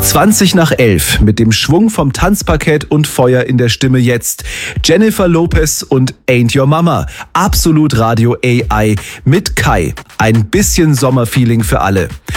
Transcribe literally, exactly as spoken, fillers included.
zwanzig nach elf mit dem Schwung vom Tanzparkett und Feuer in der Stimme jetzt. Jennifer Lopez und Ain't Your Mama. Absolut Radio A I mit Kai. Ein bisschen Sommerfeeling für alle.